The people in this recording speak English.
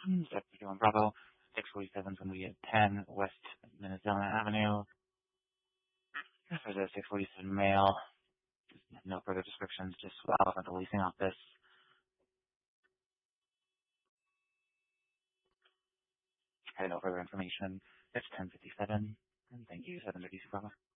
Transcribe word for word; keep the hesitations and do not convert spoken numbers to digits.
Deputy One Bravo, six forty-seven is going to be at ten West Minnesota Avenue. There's a six forty-seven male. No further descriptions, just file from the leasing office. I have no further information. It's ten fifty-seven. And thank you, seven thirty Bravo.